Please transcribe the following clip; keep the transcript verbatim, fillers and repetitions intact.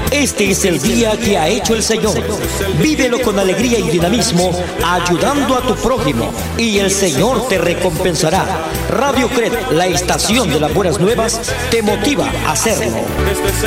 Este es el día que ha hecho el Señor. Vívelo con alegría y dinamismo, ayudando a tu prójimo, y el Señor te recompensará. Radio Cred, la estación de las buenas nuevas, te motiva a hacerlo.